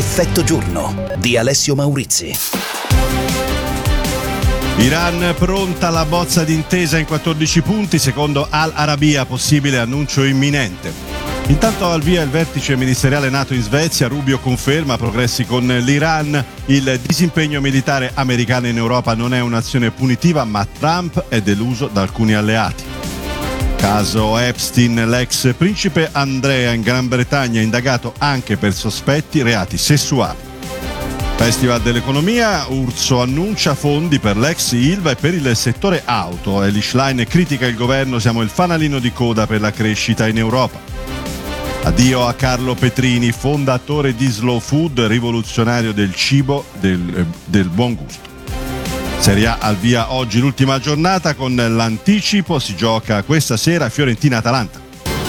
Effetto giorno di Alessio Maurizi. Iran pronta la bozza d'intesa in 14 punti, secondo Al Arabiya, possibile annuncio imminente. Intanto al via il vertice ministeriale NATO in Svezia, Rubio conferma progressi con l'Iran, il disimpegno militare americano in Europa non è un'azione punitiva, ma Trump è deluso da alcuni alleati. Caso Epstein, l'ex principe Andrea in Gran Bretagna indagato anche per sospetti reati sessuali. Festival dell'economia, Urso annuncia fondi per l'ex Ilva e per il settore auto. Eli Schlein critica il governo, siamo il fanalino di coda per la crescita in Europa. Addio a Carlo Petrini, fondatore di Slow Food, rivoluzionario del cibo del buon gusto. Serie A al via oggi l'ultima giornata con l'anticipo, si gioca questa sera Fiorentina-Atalanta.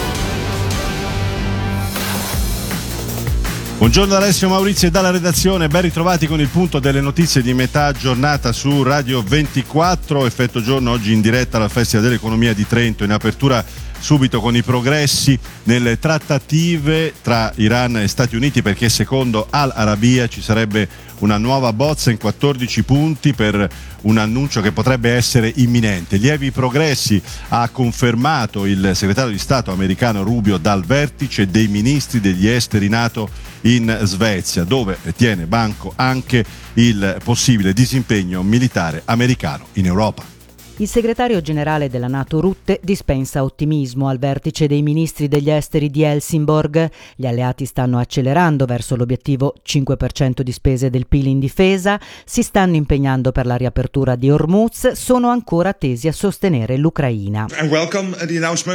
Buongiorno Alessio Maurizi e dalla redazione, ben ritrovati con il punto delle notizie di metà giornata su Radio 24, effetto giorno oggi in diretta al Festival dell'Economia di Trento, in apertura subito con i progressi nelle trattative tra Iran e Stati Uniti, perché secondo Al Arabiya ci sarebbe una nuova bozza in 14 punti per un annuncio che potrebbe essere imminente. Lievi progressi ha confermato il segretario di Stato americano Rubio dal vertice dei ministri degli esteri NATO in Svezia, dove tiene banco anche il possibile disimpegno militare americano in Europa. Il segretario generale della NATO Rutte dispensa ottimismo al vertice dei ministri degli esteri di Helsingborg. Gli alleati stanno accelerando verso l'obiettivo 5% di spese del PIL in difesa, si stanno impegnando per la riapertura di Hormuz, sono ancora tesi a sostenere l'Ucraina.